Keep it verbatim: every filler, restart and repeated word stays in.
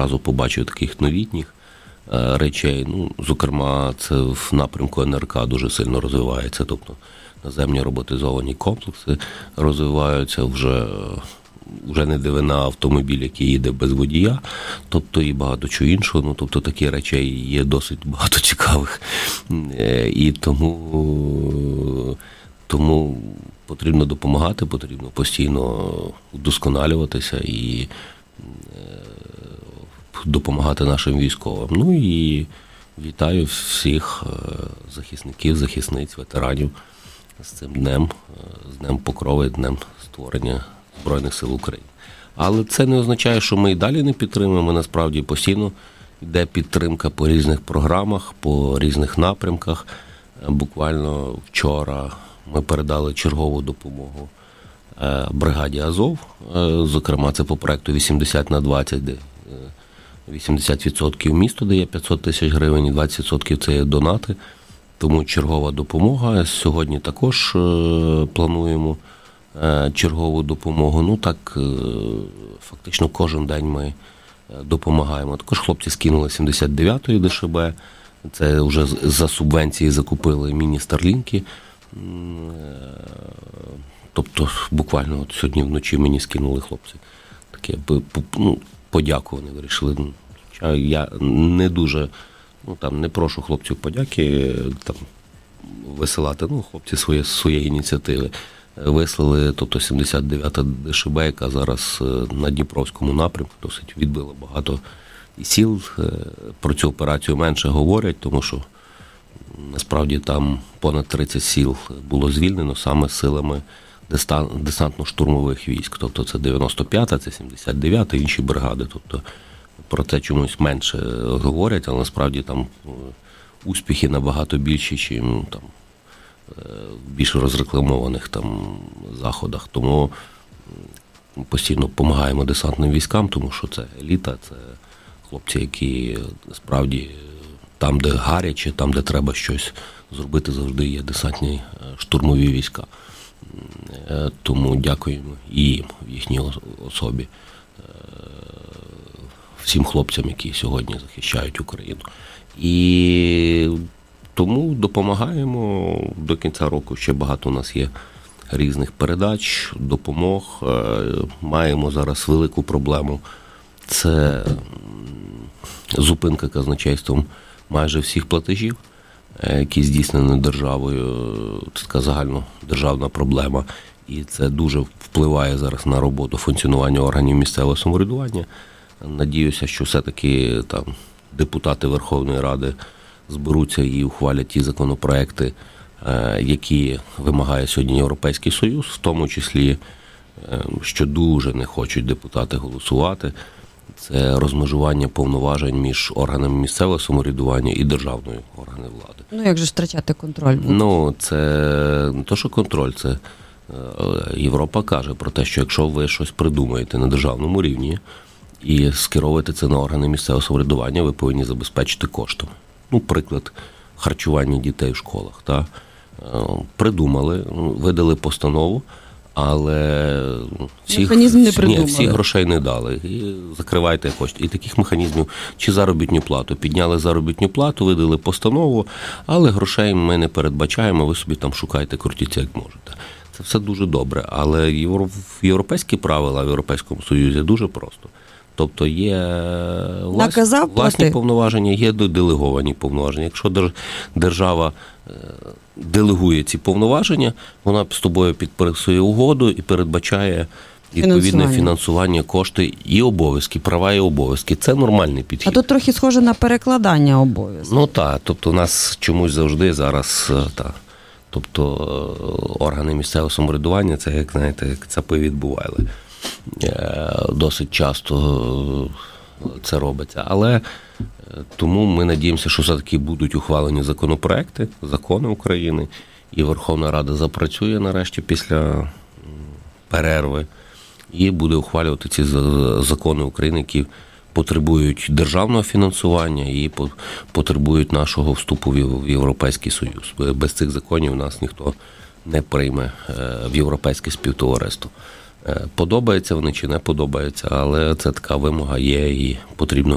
зразу побачив таких новітніх речей. Ну, зокрема, це в напрямку ен ер ка дуже сильно розвивається, тобто наземні роботизовані комплекси розвиваються, вже, вже не дивина автомобіль, який їде без водія, тобто і багато чого іншого. Ну, тобто такі речей є досить багато цікавих. І тому, тому потрібно допомагати, потрібно постійно удосконалюватися і допомагати нашим військовим. Ну і вітаю всіх захисників, захисниць, ветеранів з цим днем, з Днем Покрови, Днем створення Збройних сил України. Але це не означає, що ми і далі не підтримуємо. Насправді постійно йде підтримка по різних програмах, по різних напрямках. Буквально вчора ми передали чергову допомогу бригаді Азов. Зокрема, це по проекту вісімдесят на двадцять, де вісімдесят відсотків місто дає п'ятсот тисяч гривень, і двадцять відсотків це є донати. Тому чергова допомога. Сьогодні також плануємо чергову допомогу. Ну так, фактично кожен день ми допомагаємо. Також хлопці скинули сімдесят дев'ятої де ше бе. Це вже за субвенції закупили міні-старлінки. Тобто буквально от сьогодні вночі мені скинули хлопці. Таке, ну, подяку вони вирішили. Я не дуже, ну там не прошу хлопців подяки там висилати, ну хлопці свої, свої ініціативи вислали, тобто сімдесят дев'ята де ше бе, яка зараз на Дніпровському напрямку досить відбила багато і сіл. Про цю операцію менше говорять, тому що насправді там понад тридцять сіл було звільнено саме силами десантно-штурмових військ. Тобто це дев'яносто п'ята, це сімдесят дев'ята, інші бригади. Тобто про це чомусь менше говорять, але насправді там успіхи набагато більші, ніж там в більш розрекламованих там заходах. Тому постійно допомагаємо десантним військам, тому що це еліта, це хлопці, які справді там, де гаряче, там, де треба щось зробити, завжди є десантні штурмові війська. Тому дякуємо і їм в їхній особі, всім хлопцям, які сьогодні захищають Україну. І тому допомагаємо до кінця року. Ще багато у нас є різних передач, допомог. Маємо зараз велику проблему. Це зупинка казначейством майже всіх платежів, які здійснені державою. Це така загальнодержавна проблема. І це дуже впливає зараз на роботу, функціонування органів місцевого самоврядування. Надіюся, що все-таки там депутати Верховної Ради зберуться і ухвалять ті законопроекти, які вимагає сьогодні Європейський Союз, в тому числі, що дуже не хочуть депутати голосувати, це розмежування повноважень між органами місцевого самоврядування і державною органами влади. Ну, як же ж втрачати контроль буде? Ну, це не то, що контроль, це Європа каже про те, що якщо ви щось придумаєте на державному рівні і скеровуєте це на органи місцевого самоврядування, ви повинні забезпечити коштами. Ну, приклад, харчування дітей в школах. Та? Придумали, видали постанову, але всіх, не ні, всіх грошей не дали. І закривайте кошти. І таких механізмів, чи заробітну плату. Підняли заробітну плату, видали постанову, але грошей ми не передбачаємо, ви собі там шукайте, крутіться як можете. Це все дуже добре, але європейські правила в Європейському Союзі дуже просто. Тобто є власні, власні повноваження, є делеговані повноваження. Якщо держава делегує ці повноваження, вона з тобою підписує угоду і передбачає відповідне фінансування, фінансування кошти і обов'язки, права і обов'язки. Це нормальний підхід. А тут трохи схоже на перекладання обов'язків. Ну так, тобто у нас чомусь завжди зараз, та, тобто органи місцевого самоврядування, це, як знаєте, як цапи відбували. Досить часто це робиться. Але тому ми надіємося, що все-таки будуть ухвалені законопроекти, закони України, і Верховна Рада запрацює нарешті після перерви і буде ухвалювати ці закони України, які потребують державного фінансування і потребують нашого вступу в Європейський Союз. Без цих законів нас ніхто не прийме в європейське співтовариство. Подобається вони чи не подобається, але це така вимога є і потрібно